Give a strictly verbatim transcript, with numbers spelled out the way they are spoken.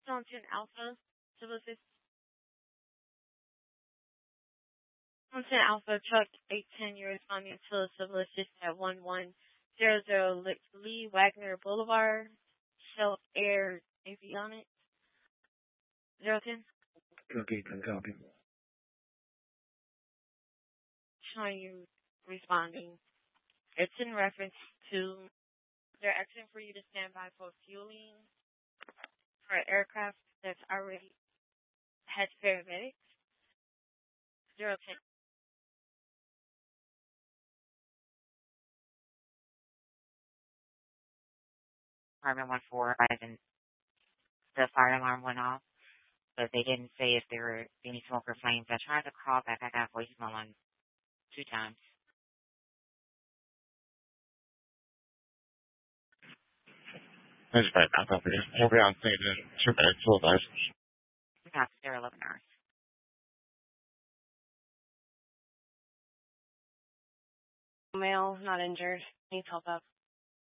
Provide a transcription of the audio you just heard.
Mountain Alpha, Civil Mountain Alpha Truck eight ten, you're responding to a civil assist at one one zero zero Lee Wagner Boulevard, Shell Air Avionics, zero ten. Okay, can copy. Showing you responding. It's in reference to, they're asking for you to stand by for fueling for an aircraft that's already had paramedics, zero ten. Department one four, I didn't, the fire alarm went off, but they didn't say if there were any smoke or flames. I tried to call back. I got voicemail on two times. 那是百达到这个，要不然这个是白做的。 We got there eleven hours. Male, not injured. Needs help up.